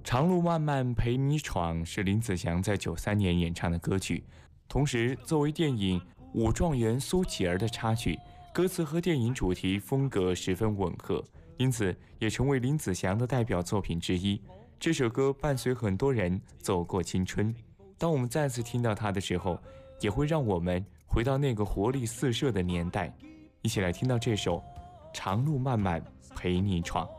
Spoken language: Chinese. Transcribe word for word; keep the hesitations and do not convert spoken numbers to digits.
长路漫漫陪你闯是林子祥在九三年演唱的歌曲，同时作为电影《武状元苏乞儿》的插曲，歌词和电影主题风格十分吻合，因此也成为林子祥的代表作品之一。这首歌伴随很多人走过青春，当我们再次听到它的时候，也会让我们回到那个活力四射的年代。一起来听到这首《长路漫漫陪你闯》。